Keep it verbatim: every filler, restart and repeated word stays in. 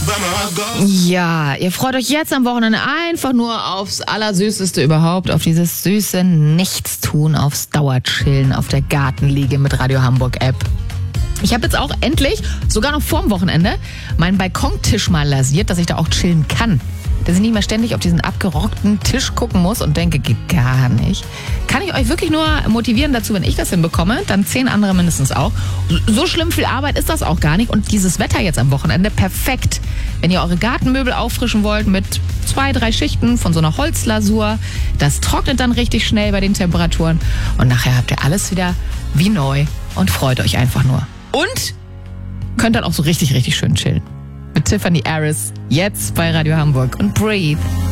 Ja, ihr freut euch jetzt am Wochenende einfach nur aufs Allersüßeste überhaupt, auf dieses süße Nichtstun, aufs Dauerchillen auf der Gartenliege mit Radio Hamburg App. Ich habe jetzt auch endlich, sogar noch vorm Wochenende, meinen Balkontisch mal lasiert, dass ich da auch chillen kann. Dass ich nicht mehr ständig auf diesen abgerockten Tisch gucken muss und denke, geht gar nicht. Kann ich euch wirklich nur motivieren dazu, wenn ich das hinbekomme, dann zehn andere mindestens auch. So schlimm viel Arbeit ist das auch gar nicht. Und dieses Wetter jetzt am Wochenende, perfekt. Wenn ihr eure Gartenmöbel auffrischen wollt mit zwei, drei Schichten von so einer Holzlasur, das trocknet dann richtig schnell bei den Temperaturen. Und nachher habt ihr alles wieder wie neu und freut euch einfach nur. Und könnt dann auch so richtig, richtig schön chillen. Mit Tiffany Harris, jetzt bei Radio Hamburg und Breathe.